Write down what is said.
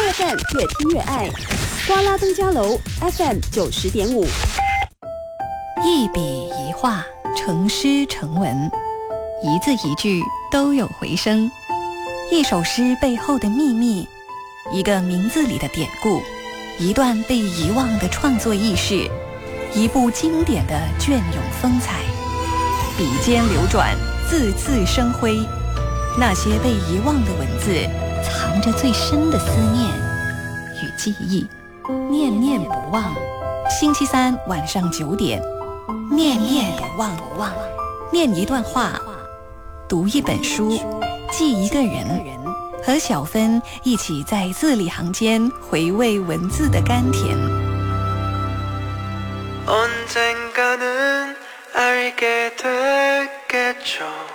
FM 越听越爱，瓜拉登嘉楼 FM 90.5。 一笔一画，成诗成文，一字一句都有回声。一首诗背后的秘密，一个名字里的典故，一段被遗忘的创作轶事，一部经典的隽永风采。笔尖流转，字字生辉。那些被遗忘的文字，藏着最深的思念与记忆，念念不忘。星期三晚上9点，念念不忘。念一段话，读一本书，记一个人，和小芬一起在字里行间回味文字的甘甜。 언젠가는 알게 되겠죠.